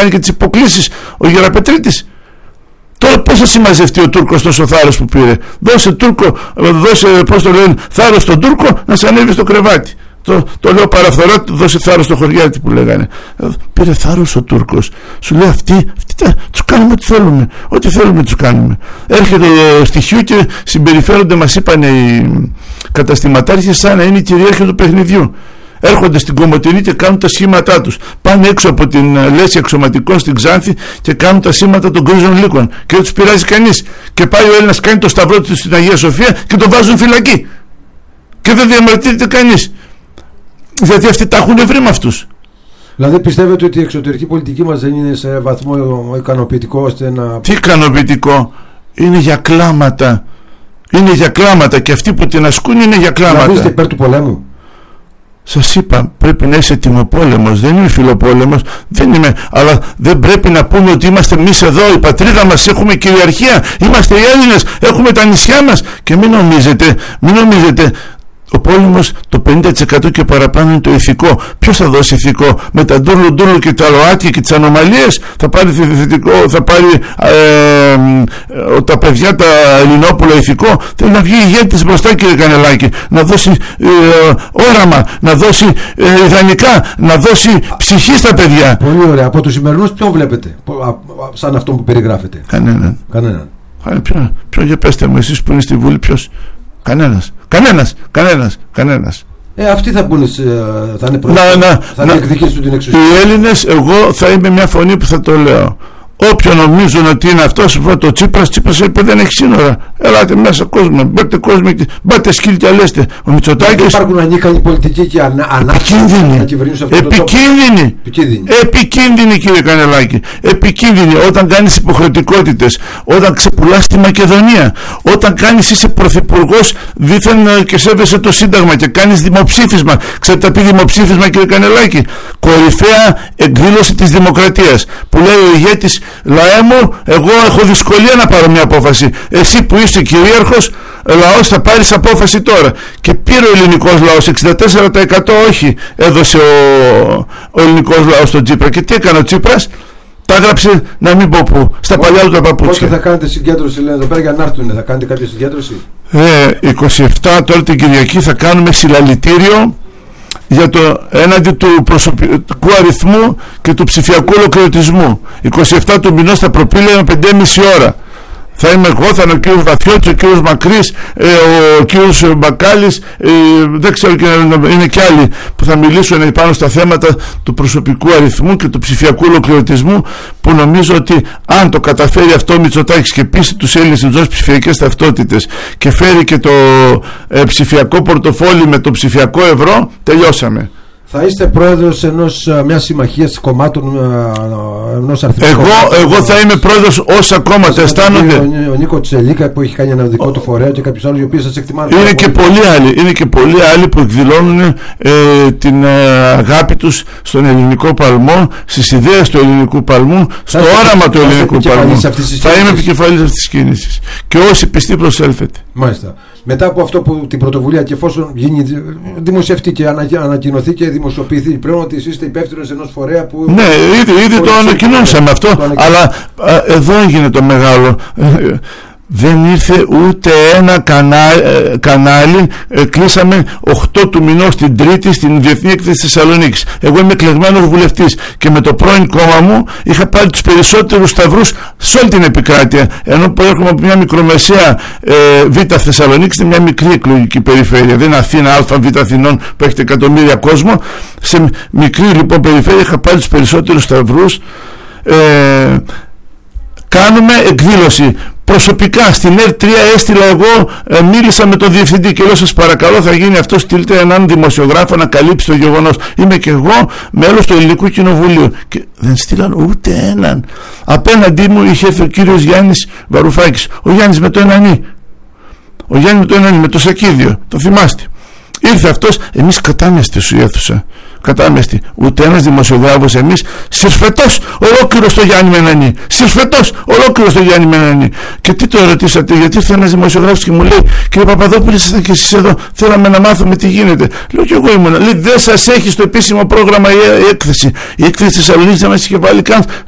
κάνει και τις υποκλήσεις ο Γεραπετρίτης. Τώρα πώς θα συμμαζευτεί ο Τούρκος τόσο θάρρος που πήρε? Δώσε πώς το λένε, θάρρος στον Τούρκο να σ' ανέβει στο κρεβάτι. Το λέω παραφθορά, δώσε θάρρος στο χωριάτι που λέγανε. Πήρε θάρρος ο Τούρκος. Σου λέει αυτοί τους κάνουμε ό,τι θέλουμε. Ό,τι θέλουμε τους κάνουμε. Έρχεται το στοιχείο και συμπεριφέρονται, μας είπαν οι καταστηματάρχες, σαν να είναι οι κυριάρχοι του παιχνιδιού. Έρχονται στην Κομοτηνή και κάνουν τα σχήματά τους. Πάνε έξω από την Λέση Αξιωματικών στην Ξάνθη και κάνουν τα σήματα των γκρίζων λύκων. Και δεν τους πειράζει κανείς. Και πάει ο Έλληνας, κάνει το σταυρό του στην Αγία Σοφία και τον βάζουν φυλακή. Και δεν διαμαρτύρεται κανείς. Γιατί αυτοί τα έχουν βρει με αυτούς. Δηλαδή πιστεύετε ότι η εξωτερική πολιτική μας δεν είναι σε βαθμό ικανοποιητικό ώστε να... Τι ικανοποιητικό? Είναι για κλάματα. Είναι για κλάματα και αυτοί που την ασκούν είναι για κλάματα. Δηλαδή είστε υπέρ του πολέμου? Σας είπα, πρέπει να είσαι τιμοπόλεμος, δεν είμαι φιλοπόλεμος, δεν είμαι, αλλά δεν πρέπει να πούμε ότι είμαστε εμείς εδώ, η πατρίδα μας, έχουμε κυριαρχία, είμαστε οι Έλληνες, έχουμε τα νησιά μας. Και μην νομίζετε, ο πόλεμος το 50% και παραπάνω είναι το ηθικό. Ποιος θα δώσει ηθικό? Με τα ντούρλου και τα ΛΟΑΤΚΙ και τις ανομαλίες θα πάρει ηθικό, θα πάρει τα παιδιά τα Ελληνόπουλα ηθικό? Θέλει να βγει ηγέτης μπροστά, κύριε Κανελάκη, να δώσει όραμα, να δώσει ιδανικά, να δώσει ψυχή στα παιδιά. Πολύ ωραία. Από τους σημερινούς ποιον βλέπετε σαν αυτό που περιγράφετε? Κανέναν. Ποιο για πέστε μου εσείς που είναι στη Βουλή? Ποιος? Κανένας. Αυτοί θα μπουν, θα είναι εκδικήσουν την εξουσία. Οι Έλληνες, εγώ θα είμαι μια φωνή που θα το λέω. Όποιον νομίζουν ότι είναι αυτός, το Τσίπρας είπε δεν έχει σύνορα. Ελάτε μέσα κόσμο, μπέτε κόσμο, μπάτε σκύλια λέστε. Ο Μητσοτάκης. Δεν υπάρχουν ανίκανοι πολιτικοί και επικίνδυνοι, κύριε Κανελάκη. Επικίνδυνοι όταν κάνεις υποχρεωτικότητες, όταν ξεπουλάς τη Μακεδονία, όταν είσαι πρωθυπουργός δήθεν και σέβεσαι το Σύνταγμα και κάνεις δημοψήφισμα. Ξέρετε τι δημοψήφισμα, κύριε Κανελάκη? Κορυφαία εκδήλωση της δημοκρατίας. Που λέει ο ηγέτης, λαέ μου, εγώ έχω δυσκολία να πάρω μια απόφαση. Εσύ που είσαι κυρίαρχος λαός θα πάρεις απόφαση τώρα. Και πήρε ο ελληνικός λαός 64% όχι έδωσε ο ελληνικός λαός στον Τσίπρα. Και τι έκανε ο Τσίπρας? Τα έγραψε να μην πω που, στα παλιά του τα παπούτσια. Πότε θα κάνετε συγκέντρωση, λένε εδώ πέρα, για να έρθουν? Θα κάνετε κάποια συγκέντρωση? 27 τώρα την Κυριακή θα κάνουμε συλλαλητήριο για το έναντι του προσωπικού αριθμού και του ψηφιακού ολοκληρωτισμού. 27 του μηνός θα προπήλαιμε 5,5 ώρα. Θα είμαι εγώ, θα είναι ο κύριος Βαθιώτης, ο κύριος Μακρύς, ο κύριος Μπακάλης, δεν ξέρω, είναι και άλλοι που θα μιλήσουν πάνω στα θέματα του προσωπικού αριθμού και του ψηφιακού ολοκληρωτισμού, που νομίζω ότι αν το καταφέρει αυτό ο Μητσοτάκης και πείσει τους Έλληνες να δώσει ψηφιακές ταυτότητες και φέρει και το ψηφιακό πορτοφόλι με το ψηφιακό ευρώ, τελειώσαμε. Θα είστε πρόεδρος μιας συμμαχίας κομμάτων, ενός αριθμού? Εγώ θα είμαι πρόεδρος όσα κόμματα αισθάνονται. Ο Νίκο Τσελίκα που έχει κάνει ένα δικό του φορέα και κάποιους άλλους οι οποίοι σας εκτιμάνε. Είναι και πολλοί άλλοι που εκδηλώνουν την αγάπη τους στον ελληνικό παλμό, στις ιδέες του ελληνικού παλμού, στο όραμα του ελληνικού παλμού. Θα είμαι επικεφαλής αυτής της κίνησης. Και όσοι πιστοί προσέλθετε. Μάλιστα. Μετά από αυτό που την πρωτοβουλία και εφόσον δημοσιευτεί και ανακοινωθεί και δημοσιοποιηθεί πλέον ότι εσείς είστε υπεύθυνος ενός φορέα που... Ναι, ήδη το ανακοινώσαμε αυτό, αλλά εδώ έγινε το μεγάλο. Δεν ήρθε ούτε ένα κανάλι. Κλείσαμε 8 του μηνός την Τρίτη στην Διεθνή Έκθεση της Θεσσαλονίκης. Εγώ είμαι εκλεγμένος βουλευτής και με το πρώην κόμμα μου είχα πάρει τους περισσότερους σταυρούς σε όλη την επικράτεια, ενώ προέρχομαι από μια μικρομεσαία Β Θεσσαλονίκης, είναι μια μικρή εκλογική περιφέρεια, δεν είναι Αθήνα, Α, Β Αθηνών που έχετε εκατομμύρια κόσμο. Σε μικρή λοιπόν περιφέρεια είχα πάρει τους περισσότερους σταυρούς. Κάνουμε εκδήλωση. Προσωπικά στην ΕΡΤ3 έστειλα εγώ, μίλησα με τον διευθυντή και λέω σας παρακαλώ θα γίνει αυτό, στείλτε έναν δημοσιογράφο να καλύψει το γεγονός. Είμαι και εγώ μέλος του Ελληνικού Κοινοβουλίου και δεν στείλαν ούτε έναν. Απέναντί μου είχε έρθει ο κύριος Γιάννης Βαρουφάκης, ο Γιάννης με το Ενανί, με το Σακίδιο, το θυμάστε? Ήρθε αυτός, εμείς κατάμεστη σου αίθουσα, κατάμεστη, ούτε ένας δημοσιογράφος, εμείς συρφετός ολόκληρος το Γιάννη Μενανή, συρφετός ολόκληρος το Γιάννη Μενανή. Και τι το ρωτήσατε? Γιατί ήρθε ένας δημοσιογράφος και μου λέει, κύριε Παπαδόπουλε, ήσασταν και εσείς εδώ, θέλαμε να μάθουμε τι γίνεται. Λέω και εγώ ήμουνα. Λέει, δεν σας έχει στο επίσημο πρόγραμμα η έκθεση. Η έκθεση της Θεσσαλονίκης δεν μας είχε βάλει καν